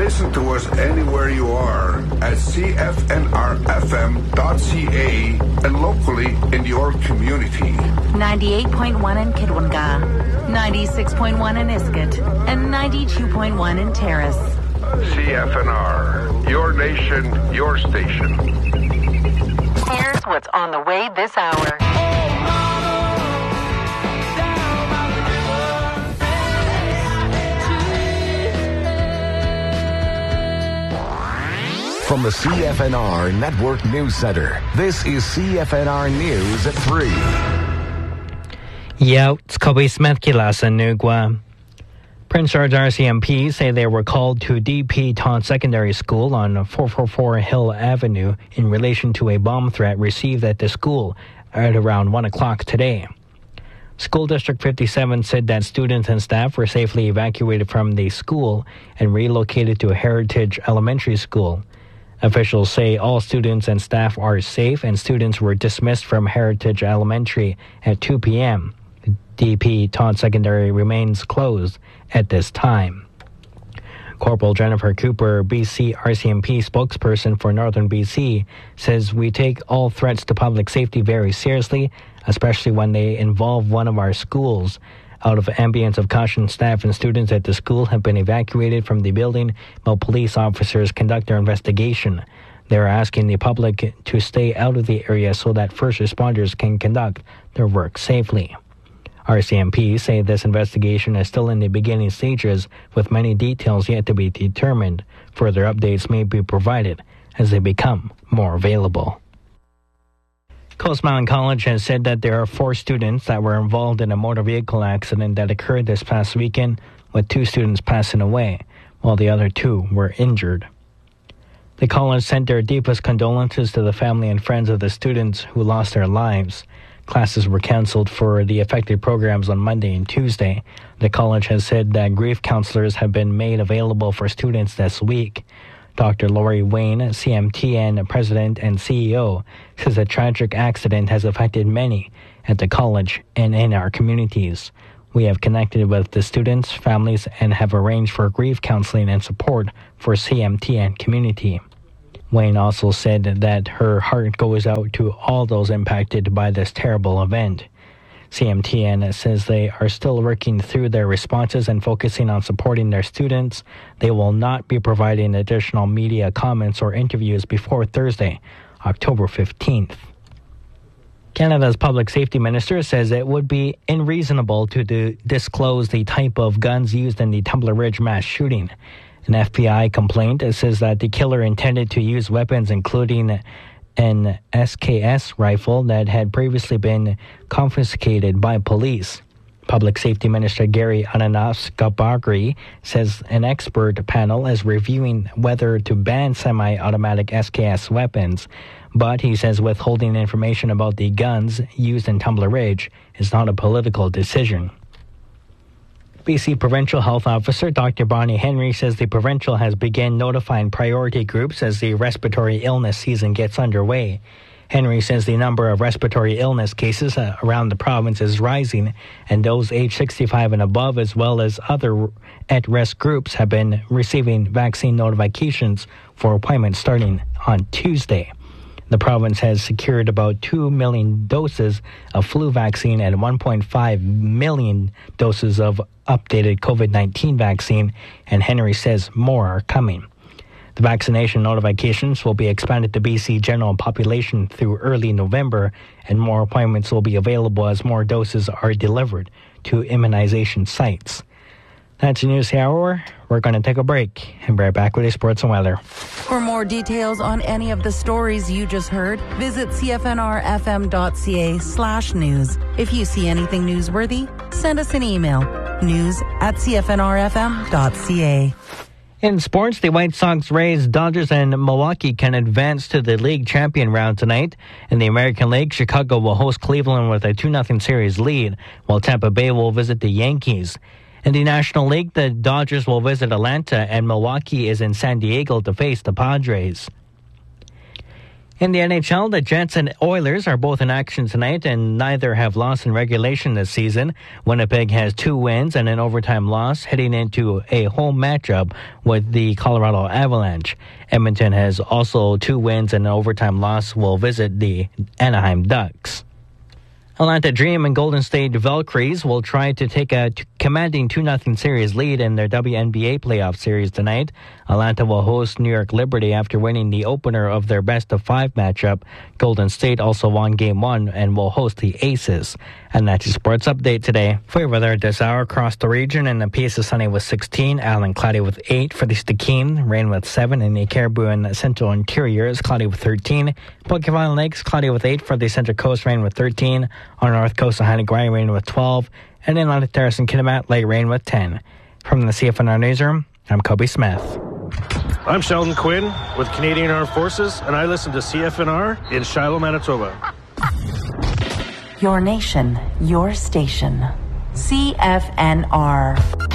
Listen to us anywhere you are at cfnrfm.ca and locally in your community. 98.1 in Kidwinga, 96.1 in Iskut, and 92.1 in Terrace. CFNR, your nation, your station. Here's what's on the way this hour. From the CFNR Network News Center, this is CFNR News at 3. It's Kobe Smith Kilas and Nugwa. Prince George RCMP say they were called to DP Todd Secondary School on 444 Hill Avenue in relation to a bomb threat received at the school at around 1 o'clock today. School District 57 said that students and staff were safely evacuated from the school and relocated to Heritage Elementary School. Officials say all students and staff are safe and students were dismissed from Heritage Elementary at 2 p.m. DP Todd Secondary remains closed at this time. Corporal Jennifer Cooper, BC RCMP spokesperson for Northern BC, says we take all threats to public safety very seriously, especially when they involve one of our schools. Out of ambience of caution, staff and students at the school have been evacuated from the building while police officers conduct their investigation. They are asking the public to stay out of the area so that first responders can conduct their work safely. RCMP say this investigation is still in the beginning stages with many details yet to be determined. Further updates may be provided as they become more available. Coast Mountain College has said that there are 4 students that were involved in a motor vehicle accident that occurred this past weekend, with 2 students passing away, while the other 2 were injured. The college sent their deepest condolences to the family and friends of the students who lost their lives. Classes were canceled for the affected programs on Monday and Tuesday. The college has said that grief counselors have been made available for students this week. Dr. Lori Wayne, CMTN President and CEO, says a tragic accident has affected many at the college and in our communities. We have connected with the students, families, and have arranged for grief counseling and support for CMTN community. Wayne also said that her heart goes out to all those impacted by this terrible event. CMTN says they are still working through their responses and focusing on supporting their students. They will not be providing additional media comments or interviews before Thursday, October 15th. Canada's public safety minister says it would be unreasonable to disclose the type of guns used in the Tumbler Ridge mass shooting. An FBI complaint says that the killer intended to use weapons including an SKS rifle that had previously been confiscated by police. Public Safety Minister Gary Ananov-Skabagri says an expert panel is reviewing whether to ban semi-automatic SKS weapons, but he says withholding information about the guns used in Tumbler Ridge is not a political decision. BC Provincial Health Officer Dr. Bonnie Henry says the provincial has begun notifying priority groups as the respiratory illness season gets underway. Henry says the number of respiratory illness cases around the province is rising, and those age 65 and above, as well as other at-risk groups, have been receiving vaccine notifications for appointments starting on Tuesday. The province has secured about 2 million doses of flu vaccine and 1.5 million doses of updated COVID-19 vaccine, and Henry says more are coming. The vaccination notifications will be expanded to BC general population through early November, and more appointments will be available as more doses are delivered to immunization sites. That's the news hour. We're going to take a break and be right back with the sports and weather. For more details on any of the stories you just heard, visit cfnrfm.ca/news. If you see anything newsworthy, send us an email, news@cfnrfm.ca. In sports, the White Sox, Rays, Dodgers, and Milwaukee can advance to the league champion round tonight. In the American League, Chicago will host Cleveland with a 2-0 series lead, while Tampa Bay will visit the Yankees. In the National League, the Dodgers will visit Atlanta, and Milwaukee is in San Diego to face the Padres. In the NHL, the Jets and Oilers are both in action tonight, and neither have lost in regulation this season. Winnipeg has 2 wins and an overtime loss, heading into a home matchup with the Colorado Avalanche. Edmonton has also 2 wins and an overtime loss, will visit the Anaheim Ducks. Atlanta Dream and Golden State Valkyries will try to take a commanding 2-0 series lead in their WNBA playoff series tonight. Atlanta will host New York Liberty after winning the opener of their best-of-5 matchup. Golden State also won Game 1 and will host the Aces. And that's your sports update today. For your weather this hour across the region, in the Pisa sunny with 16, Allen cloudy with 8, for the Stikine rain with 7, and the Caribou and Central Interior is cloudy with 13. Pokemon Lakes cloudy with 8, for the Central Coast rain with 13. On the North Coast of Hanegrai rain with 12, and in Atlantic Terrace and Kitimat light rain with 10. From the CFNR Newsroom, I'm Kobe Smith. I'm Sheldon Quinn with Canadian Armed Forces, and I listen to CFNR in Shiloh, Manitoba. Your nation, your station. CFNR.